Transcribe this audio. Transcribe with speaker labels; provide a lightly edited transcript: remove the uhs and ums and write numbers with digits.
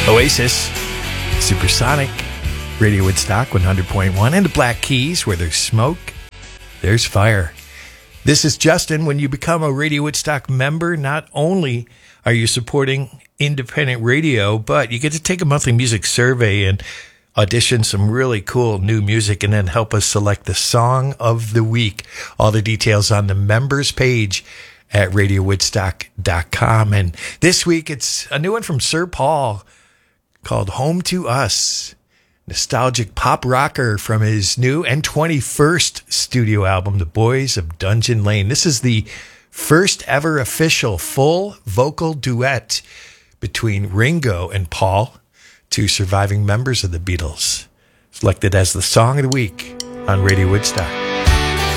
Speaker 1: Oasis, Supersonic, Radio Woodstock 100.1, and the Black Keys, where there's smoke, there's fire. This is Justin. When you become a Radio Woodstock member, not only are you supporting independent radio, but you get to take a monthly music survey and audition some really cool new music and then help us select the song of the week. All the details on the members page at radiowoodstock.com. And this week, it's a new one from Sir Paul called Home to Us. Nostalgic pop rocker from his new and 21st studio album, The Boys of Dungeon Lane. This is the first ever official full vocal duet between Ringo and Paul, two surviving members of the Beatles. Selected as the song of the week on Radio Woodstock.